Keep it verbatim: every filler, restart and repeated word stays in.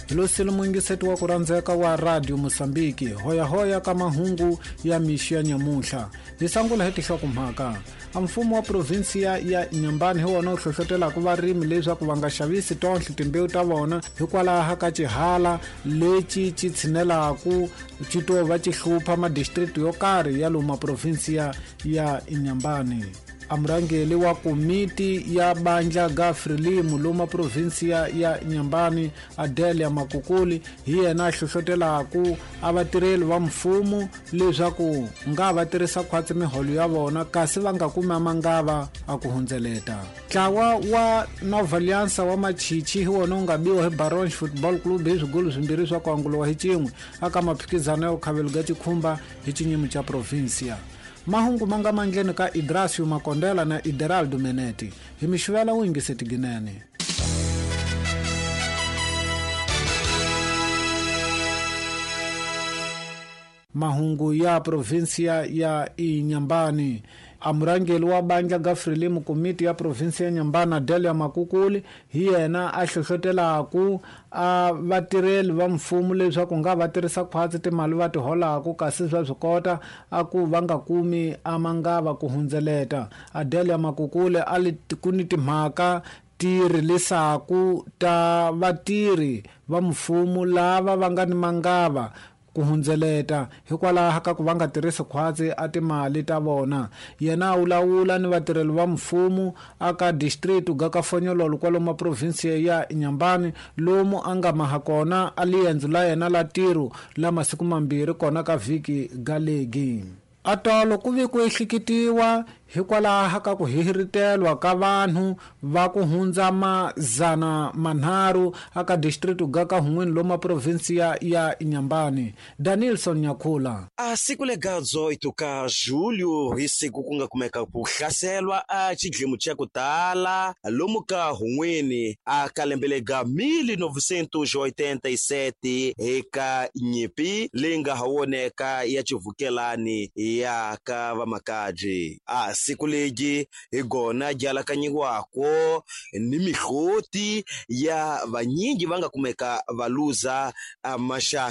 Hilosile mwingiseti wa kurandzeka wa Radio Mosambiki, hoya hoya kama hungu ya mishia nyamuhla. Hisangula heti shokumhaka. Mfumo wa provinsia ya Nyambani huwa na ushosotela kuwa rimi lezwa kuwanga shavisi tonhli timbeu tawona hikwala haka chihala lechi chitsinela aku chitova chihlupa ma district yokari ya luma provinsia ya Nyambani. Amrangeli wa komiti ya Banja Gafrilimu luma provinsia ya Nyambani Adelia Makukuli hiye na shoshotela aku abatireli wa mfumu lezaku nga batirisa khwatsi miholo ya bona kasi vanga kumama ngava akuhunzeleta. Tlawa wa Nova Aliança wa machichi hiwo nonga biwa he Barões Football Club hizo gulu zimbiriswa kwa angulo wa hichimwe aka mapikizana yo khavelugachi khumba hichinyimu cha provinsia. Mahungu manga mangleni ka Idrasio Makondela na Ideraldo Meneti. Himishwela wingi setiginene. Mahungu ya provinsia ya Nyambani. Amrangeli wa Banja Gafrilimu komiti ya provinsia ya Nyambani Adelia Makukuli hiye na ashoshotela aku vatireli va mfumu leswaku nga vatirisa khwatsi timali va tihola aku kasi swa swikota aku vanga kumi amangava kuhundzeleta. Adelia Makukuli ali kuni timhaka tiri lesaku ta vatirhi va mfumu lava vanga ni mangava kuhundzeleta hikwala haka ku vanga tirisi khwatsi atimali ta vona. Yena ulawula ni vatirheli va mfumu aka district gaka Fonyololo kwalomu provinsia ya Nyambani lomu anga maha kona aliyenzu la yena la tiru la masiku mambiri kona ka vhiki galegi. Atolo kuvi ku ihlikitiwa hikwala haka ku hihiritelwa ka vanhu va ku hundza mazana manharu aka district gaka humwini loma provinsia ya Nyambani. Danielson Nyakhula. A siku legal dezoito ka julho hi siku ku nga kumeka ku hlaselwa a chidlemo cha kutala lomu ka humwini a kalembelega mille novecentos e oitenta e sete eka nyipi lenga hawoneka ya chivukelani ya ka vamakadzi. A siku legi igona jalakanyigwako ni mihloti ya vanyingi vanga kumeka valuza a mashaka